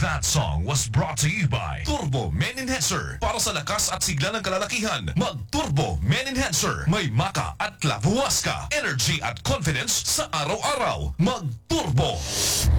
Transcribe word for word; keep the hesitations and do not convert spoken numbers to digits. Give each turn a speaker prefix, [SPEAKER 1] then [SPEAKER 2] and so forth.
[SPEAKER 1] That song was brought to you by Turbo Men Enhancer. Para sa lakas at sigla ng kalalakihan, mag-Turbo Men Enhancer. May maka at labuwas ka. Energy at confidence sa araw-araw. Mag-Turbo!